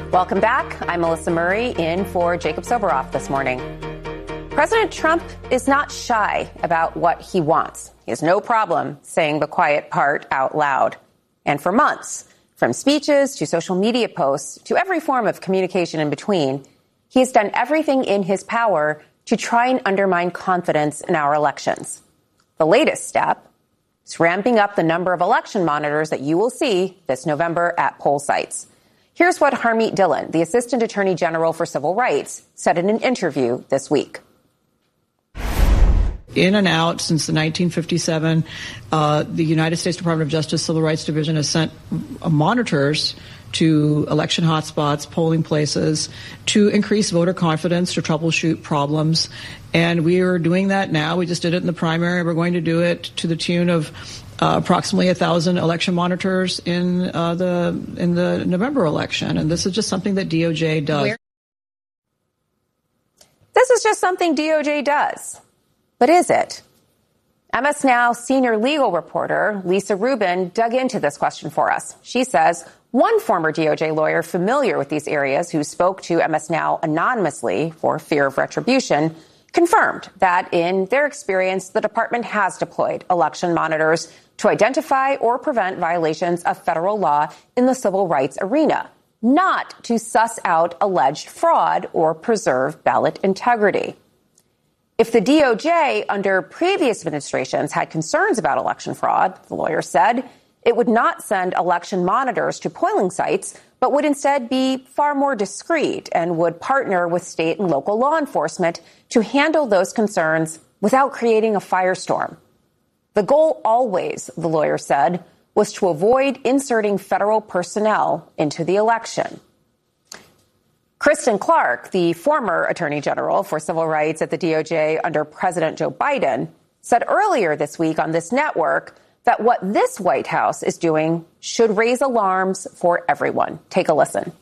Welcome back. I'm Melissa Murray in for Jacob Soboroff this morning. President Trump is not shy about what he wants. He has no problem saying the quiet part out loud. And for months, from speeches to social media posts to every form of communication in between, he has done everything in his power to try and undermine confidence in our elections. The latest step is ramping up the number of election monitors that you will see this November at poll sites. Here's what Harmeet Dillon, the Assistant Attorney General for Civil Rights, said in an interview this week. In and out since the 1957, the United States Department of Justice Civil Rights Division has sent monitors to election hotspots, polling places, to increase voter confidence, to troubleshoot problems. And we are doing that now. We just did it in the primary. We're going to do it to the tune of approximately 1,000 election monitors in the November election. And this is just something that DOJ does. This is just something DOJ does. But is it? MS Now senior legal reporter Lisa Rubin dug into this question for us. She says one former DOJ lawyer familiar with these areas who spoke to MS Now anonymously for fear of retribution confirmed that in their experience, the department has deployed election monitors to identify or prevent violations of federal law in the civil rights arena, not to suss out alleged fraud or preserve ballot integrity. If the DOJ under previous administrations had concerns about election fraud, the lawyer said, it would not send election monitors to polling sites, but would instead be far more discreet and would partner with state and local law enforcement to handle those concerns without creating a firestorm. The goal always, the lawyer said, was to avoid inserting federal personnel into the election. Kristen Clarke, the former Attorney General for Civil Rights at the DOJ under President Joe Biden, said earlier this week on this network that what this White House is doing should raise alarms for everyone. Take a listen.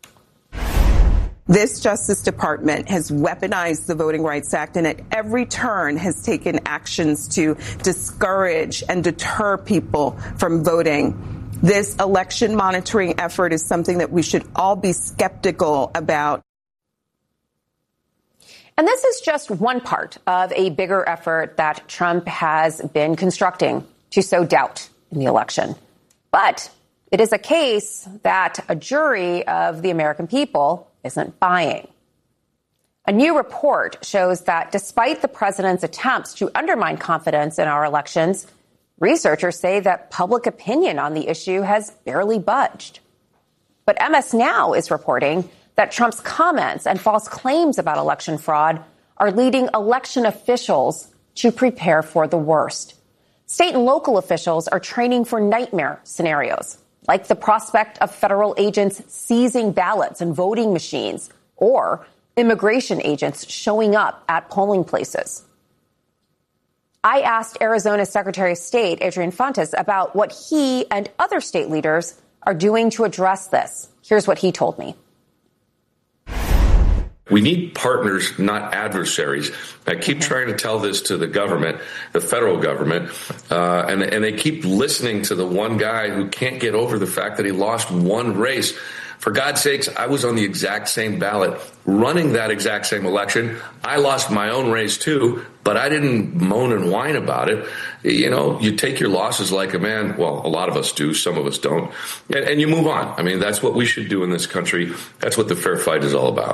This Justice Department has weaponized the Voting Rights Act and at every turn has taken actions to discourage and deter people from voting. This election monitoring effort is something that we should all be skeptical about. And this is just one part of a bigger effort that Trump has been constructing to sow doubt in the election. But it is a case that a jury of the American people isn't buying. A new report shows that despite the president's attempts to undermine confidence in our elections, researchers say that public opinion on the issue has barely budged. But MS Now is reporting that Trump's comments and false claims about election fraud are leading election officials to prepare for the worst. State and local officials are training for nightmare scenarios, like the prospect of federal agents seizing ballots and voting machines, or immigration agents showing up at polling places. I asked Arizona's Secretary of State, Adrian Fontes, about what he and other state leaders are doing to address this. Here's what he told me. We need partners, not adversaries. I keep trying to tell this to the government, the federal government, and they keep listening to the one guy who can't get over the fact that he lost one race. For God's sakes, I was on the exact same ballot, running that exact same election. I lost my own race, too, but I didn't moan and whine about it. You know, you take your losses like a man. Well, a lot of us do. Some of us don't. And you move on. I mean, that's what we should do in this country. That's what the fair fight is all about.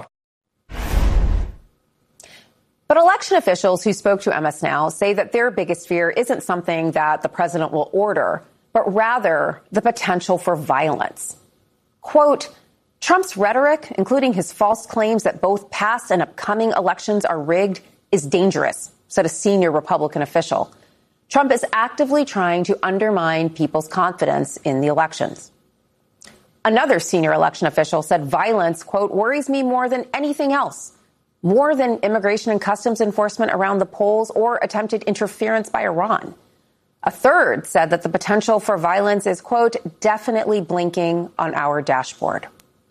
But election officials who spoke to MS Now say that their biggest fear isn't something that the president will order, but rather the potential for violence. Quote, Trump's rhetoric, including his false claims that both past and upcoming elections are rigged, is dangerous, said a senior Republican official. Trump is actively trying to undermine people's confidence in the elections. Another senior election official said violence, quote, worries me more than anything else, more than immigration and customs enforcement around the polls or attempted interference by Iran. A third said that the potential for violence is, quote, definitely blinking on our dashboard.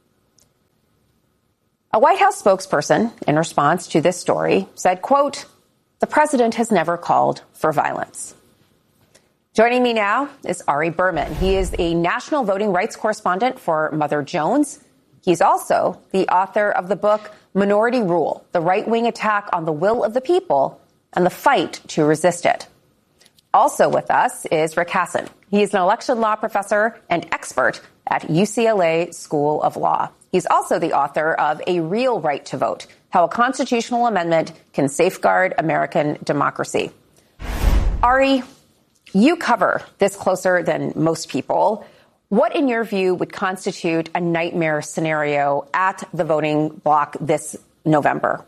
A White House spokesperson, in response to this story, said, quote, the president has never called for violence. Joining me now is Ari Berman. He is a national voting rights correspondent for Mother Jones. He's also the author of the book Minority Rule, the right-wing attack on the will of the people and the fight to resist it. Also with us is Rick Hasen. He's an election law professor and expert at UCLA School of Law. He's also the author of A Real Right to Vote, How a Constitutional Amendment Can Safeguard American Democracy. Ari, you cover this closer than most people. What, in your view, would constitute a nightmare scenario at the voting block this November?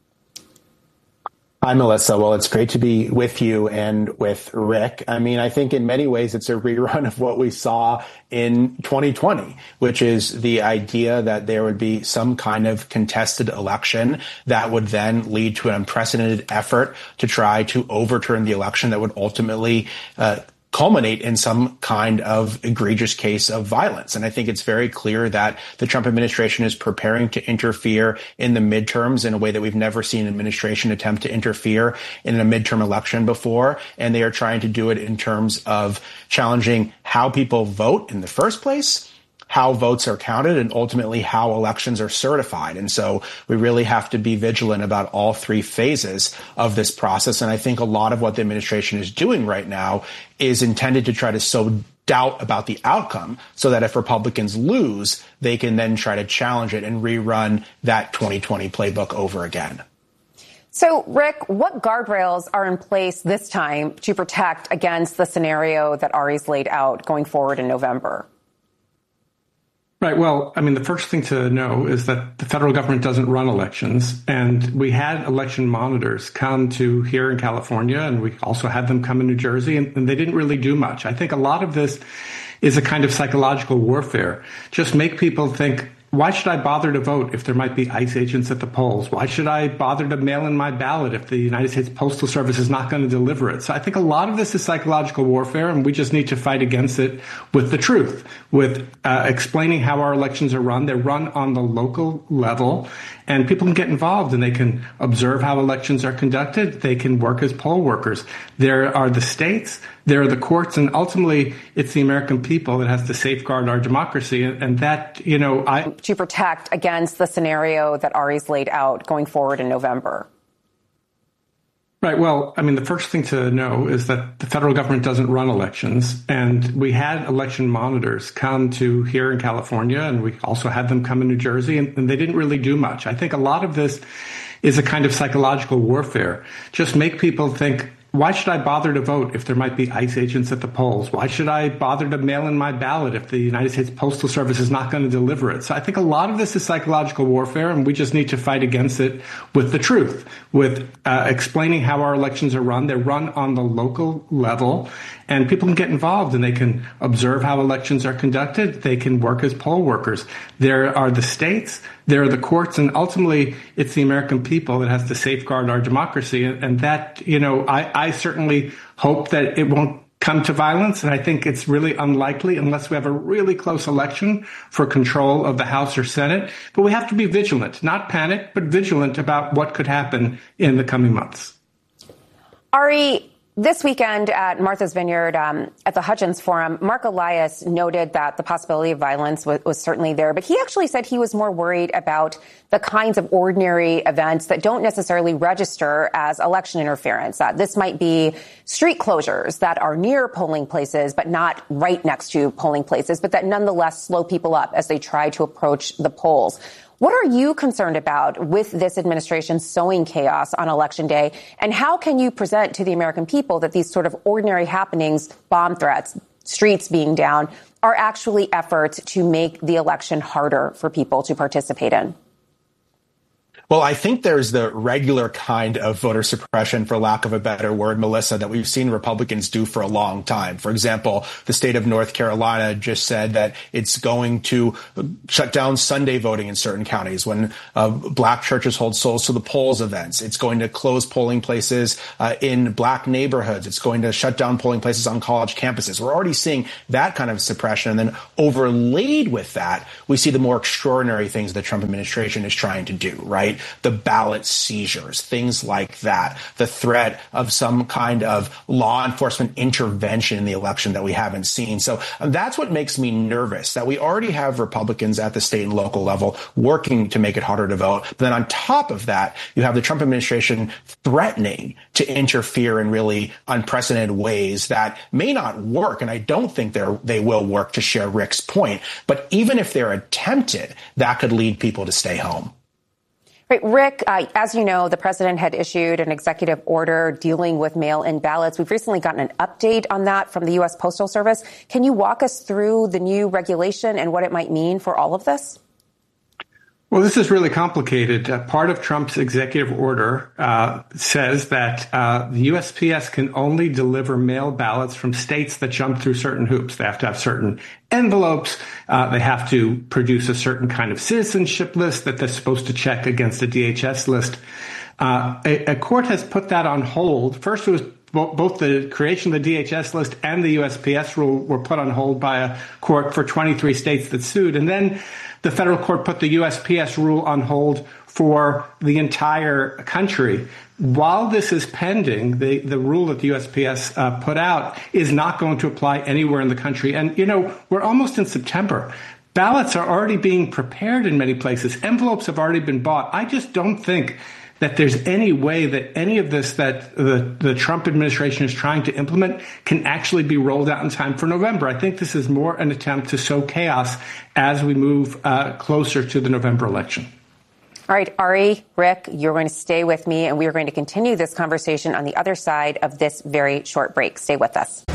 Hi, Melissa. Well, it's great to be with you and with Rick. I mean, I think in many ways it's a rerun of what we saw in 2020, which is the idea that there would be some kind of contested election that would then lead to an unprecedented effort to try to overturn the election that would ultimately culminate in some kind of egregious case of violence. And I think it's very clear that the Trump administration is preparing to interfere in the midterms in a way that we've never seen an administration attempt to interfere in a midterm election before. And they are trying to do it in terms of challenging how people vote in the first place, how votes are counted, and ultimately how elections are certified. And so we really have to be vigilant about all three phases of this process. And I think a lot of what the administration is doing right now is intended to try to sow doubt about the outcome so that if Republicans lose, they can then try to challenge it and rerun that 2020 playbook over again. So, Rick, what guardrails are in place this time to protect against the scenario that Ari's laid out going forward in November? Right. Well, I mean, the first thing to know is that the federal government doesn't run elections. And we had election monitors come to here in California, and we also had them come in New Jersey, and they didn't really do much. I think a lot of this is a kind of psychological warfare. Just make people think, why should I bother to vote if there might be ICE agents at the polls? Why should I bother to mail in my ballot if the United States Postal Service is not going to deliver it? So I think a lot of this is psychological warfare, and we just need to fight against it with the truth, with explaining how our elections are run. They're run on the local level, and people can get involved, and they can observe how elections are conducted. They can work as poll workers. There are the states, there are the courts, and ultimately it's the American people that has to safeguard our democracy. And that, to protect against the scenario that Ari's laid out going forward in November. Right. Well, I mean, the first thing to know is that the federal government doesn't run elections. And we had election monitors come to here in California, and we also had them come in New Jersey, and they didn't really do much. I think a lot of this is a kind of psychological warfare. Just make people think, why should I bother to vote if there might be ICE agents at the polls? Why should I bother to mail in my ballot if the United States Postal Service is not going to deliver it? So I think a lot of this is psychological warfare, and we just need to fight against it with the truth, with explaining how our elections are run. They're run on the local level, and people can get involved, and they can observe how elections are conducted. They can work as poll workers. There are the states, there are the courts, and ultimately it's the American people that has to safeguard our democracy. And that, I certainly hope that it won't come to violence. And I think it's really unlikely unless we have a really close election for control of the House or Senate. But we have to be vigilant, not panic, but vigilant about what could happen in the coming months. Ari, this weekend at Martha's Vineyard, at the Hutchins Forum, Mark Elias noted that the possibility of violence was certainly there, but he actually said he was more worried about the kinds of ordinary events that don't necessarily register as election interference. This might be street closures that are near polling places, but not right next to polling places, but that nonetheless slow people up as they try to approach the polls. What are you concerned about with this administration sowing chaos on Election Day? And how can you present to the American people that these sort of ordinary happenings, bomb threats, streets being down, are actually efforts to make the election harder for people to participate in? Well, I think there's the regular kind of voter suppression, for lack of a better word, Melissa, that we've seen Republicans do for a long time. For example, the state of North Carolina just said that it's going to shut down Sunday voting in certain counties when black churches hold Souls to the Polls events. It's going to close polling places in black neighborhoods. It's going to shut down polling places on college campuses. We're already seeing that kind of suppression. And then overlaid with that, we see the more extraordinary things the Trump administration is trying to do, right? right? The ballot seizures, things like that, the threat of some kind of law enforcement intervention in the election that we haven't seen. So that's what makes me nervous, that we already have Republicans at the state and local level working to make it harder to vote. But then on top of that, you have the Trump administration threatening to interfere in really unprecedented ways that may not work. And I don't think they will work, to share Rick's point. But even if they're attempted, that could lead people to stay home. Right, Rick, as you know, the president had issued an executive order dealing with mail-in ballots. We've recently gotten an update on that from the U.S. Postal Service. Can you walk us through the new regulation and what it might mean for all of this? Well, this is really complicated. Part of Trump's executive order says that the USPS can only deliver mail ballots from states that jump through certain hoops. They have to have certain envelopes. They have to produce a certain kind of citizenship list that they're supposed to check against a DHS list. A court has put that on hold. First, it was both the creation of the DHS list and the USPS rule were put on hold by a court for 23 states that sued. And then the federal court put the USPS rule on hold for the entire country. While this is pending, the rule that the USPS put out is not going to apply anywhere in the country. And, you know, we're almost in September. Ballots are already being prepared in many places. Envelopes have already been bought. I just don't think that there's any way that any of this that the Trump administration is trying to implement can actually be rolled out in time for November. I think this is more an attempt to sow chaos as we move closer to the November election. All right, Ari, Rick, you're going to stay with me, and we are going to continue this conversation on the other side of this very short break. Stay with us.